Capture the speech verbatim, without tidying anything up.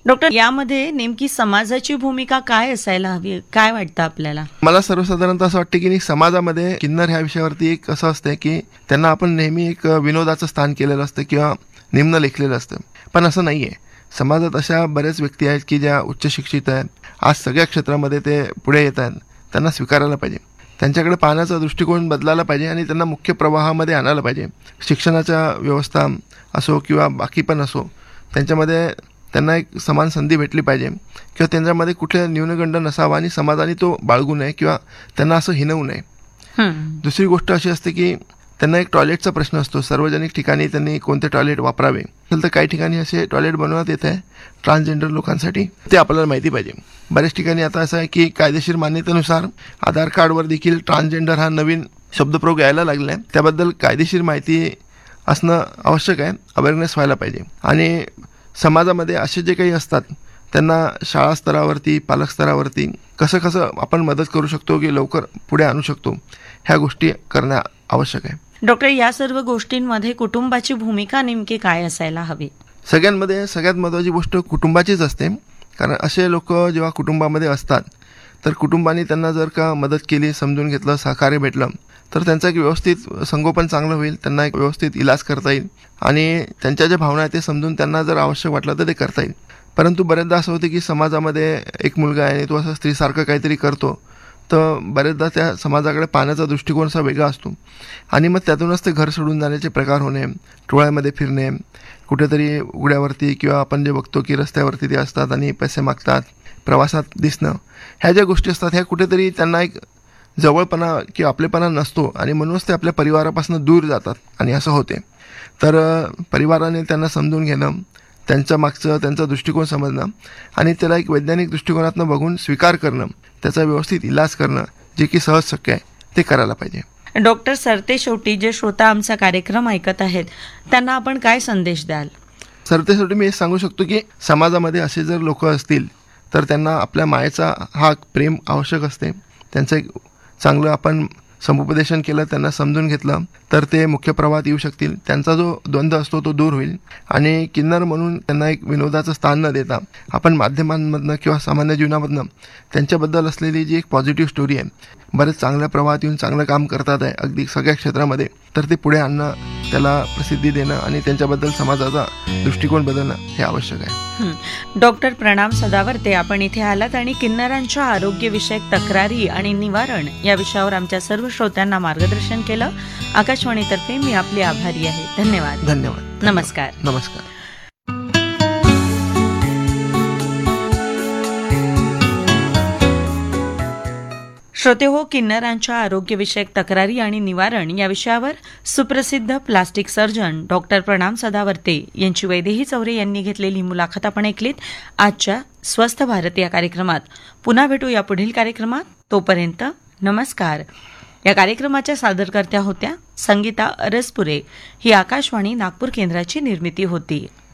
Doctor, यामध्ये नेमकी समाजाची भूमिका काय असायला हवी, काय वाटतं आपल्याला? मला सर्वसाधारणतः असं वाटतं की समाजामध्ये किन्नर ह्या विषयावरती एक असं असतं की त्यांना आपण नेहमी एक विनोदाचं स्थान केलेलं असतं किंवा निम्न लेखलेलं असतं, पण असं नाही आहे. समाजात अशा बऱ्याच व्यक्ती आहेत की ज्या उच्च शिक्षित आहेत, आज सगळ्या क्षेत्रामध्ये ते पुढे येत आहेत. त्यांना स्वीकारायला पाहिजे, त्यांच्याकडे पाहण्याचा दृष्टिकोन बदलायला पाहिजे आणि त्यांना मुख्य प्रवाहामध्ये आणायला पाहिजे. शिक्षणाच्या व्यवस्था असो किंवा बाकी पण असो, त्यांच्यामध्ये त्यांना एक समान संधी भेटली पाहिजे किंवा त्यांच्यामध्ये कुठे न्यूनगंड नसावा आणि समाजाने तो बाळगू नये किंवा त्यांना असं हिनवू नये. दुसरी गोष्ट अशी असते की त्यांना एक टॉयलेटचा प्रश्न असतो. सार्वजनिक ठिकाणी त्यांनी कोणते टॉयलेट वापरावे, तर काही ठिकाणी असे टॉयलेट बनवण्यात येत आहे ट्रान्सजेंडर लोकांसाठी, ते आपल्याला माहिती पाहिजे. बऱ्याच ठिकाणी आता असं आहे की कायदेशीर मान्यतेनुसार आधार कार्डवर देखील ट्रान्सजेंडर हा नवीन शब्दप्रयोग यायला लागला आहे. त्याबद्दल कायदेशीर माहिती असणं आवश्यक आहे, अवेअरनेस व्हायला पाहिजे. आणि समाजामध्ये असे जे काही असतात त्यांना शाळा स्तरावरती, पालक स्तरावरती कसं कसं आपण मदत करू शकतो की लवकर पुढे आणू शकतो, ह्या गोष्टी करणं आवश्यक आहे. डॉक्टर, या सर्व गोष्टींमध्ये कुटुंबाची भूमिका नेमकी काय असायला हवी? सगळ्यांमध्ये सगळ्यात महत्त्वाची गोष्ट कुटुंबाचीच असते. कारण असे लोक जेव्हा कुटुंबामध्ये असतात तर कुटुंबाने त्यांना जर का मदत केली, समजून घेतलं, सहकार्य भेटलं, तर त्यांचं एक व्यवस्थित संगोपन चांगलं होईल. त्यांना एक व्यवस्थित इलाज करता येईल आणि त्यांच्या ज्या भावना आहेत ते समजून त्यांना जर आवश्यक वाटलं तर ते करता येईल. परंतु बरेचदा असं होतं की समाजामध्ये एक मुलगा आहे आणि तो असं स्त्रीसारखं काहीतरी करतो, तर बरेचदा त्या समाजाकडे पाहण्याचा दृष्टिकोन असा वेगळा असतो आणि मग त्यातूनच ते घर सोडून जाण्याचे प्रकार होणे, टोळ्यामध्ये फिरणे, कुठेतरी उघड्यावरती किंवा आपण जे बघतो की रस्त्यावरती ते असतात आणि पैसे मागतात, प्रवासात दिसणं, ह्या ज्या गोष्टी असतात ह्या कुठेतरी त्यांना एक जवळपणा किंवा आपलेपणा नसतो आणि म्हणूनच ते आपल्या परिवारापासून दूर जातात आणि असं होते. तर परिवाराने त्यांना समजून घेणं, त्यांच्या मागचं त्यांचा दृष्टिकोन समजणं आणि त्याला एक वैज्ञानिक दृष्टिकोनातून बघून स्वीकार करणं, त्याचा व्यवस्थित इलाज करणं, जे की सहज शक्य आहे, ते करायला पाहिजे. डॉक्टर, सरते शेवटी जे श्रोता आमचा कार्यक्रम ऐकत आहेत त्यांना आपण काय संदेश द्याल? सरते शेवटी मी हे सांगू शकतो की समाजामध्ये असे जर लोक असतील तर त्यांना आपल्या मायेचा हा प्रेम आवश्यक असते. त्यांचं एक चांगलं आपण समुपदेशन केलं, त्यांना समजून घेतलं तर ते मुख्य प्रवाहात येऊ शकतील. त्यांचा जो द्वंद्व असतो तो दूर होईल आणि किन्नर म्हणून त्यांना एक विनोदाचं स्थान न देता आपण माध्यमांमधनं किंवा सामान्य जीवनामधनं त्यांच्याबद्दल असलेली जी एक पॉझिटिव्ह स्टोरी आहे, बरेच चांगल्या प्रवाहात येऊन चांगलं काम करतात आहे अगदी सगळ्या क्षेत्रामध्ये, तर ते पुढे आणणं, त्याला प्रसिद्धी देणं आणि त्यांच्याबद्दल समाजाचा दृष्टिकोन बदलणं हे आवश्यक आहे. डॉक्टर प्रणाम सदावर्ते, आपण इथे आलात आणि किन्नरांच्या आरोग्यविषयक तक्रारी आणि निवारण या विषयावर आमच्या सर्व श्रोत्यांना मार्गदर्शन केलं. आकाशवाणीतर्फे मी आपली आभारी आहे. धन्यवाद. धन्यवाद. नमस्कार. नमस्कार. श्रोते हो, किन्नरांच्या आरोग्यविषयक तक्रारी आणि निवारण या विषयावर सुप्रसिद्ध प्लास्टिक सर्जन डॉक्टर प्रणाम सदावर्ते यांची वैदेही चौरे यांनी घेतलेली मुलाखत आपण ऐकलीत आजच्या स्वस्थ भारत या कार्यक्रमात. पुन्हा भेटू या पुढील कार्यक्रमात. तोपर्यंत नमस्कार. या कार्यक्रमाच्या सादरकर्त्या होत्या संगीता अरसपुरे. ही आकाशवाणी नागपूर केंद्राची निर्मिती होती.